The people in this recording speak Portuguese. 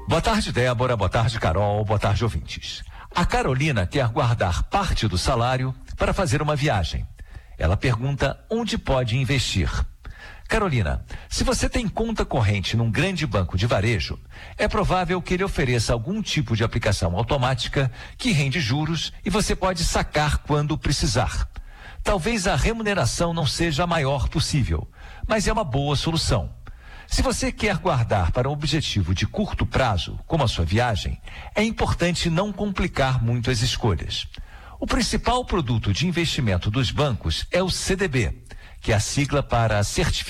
Boa tarde, Débora. Boa tarde, Carol. Boa tarde, ouvintes. A Carolina quer guardar parte do salário para fazer uma viagem. Ela pergunta onde pode investir. Carolina, se você tem conta corrente num grande banco de varejo, é provável que ele ofereça algum tipo de aplicação automática que rende juros e você pode sacar quando precisar. Talvez a remuneração não seja a maior possível, mas é uma boa solução. Se você quer guardar para um objetivo de curto prazo, como a sua viagem, é importante não complicar muito as escolhas. O principal produto de investimento dos bancos é o CDB, que é a sigla para Certificado